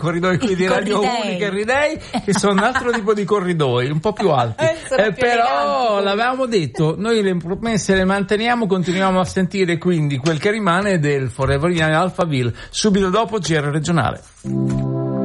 corridoi quelli di Radio Unica e Ridei, che sono un altro tipo di corridoi, un po' più alti. Però l'avevamo detto, noi le promesse le manteniamo, continuiamo a sentire quindi quel che rimane del Forever Young Alphaville, subito dopo GR regionale.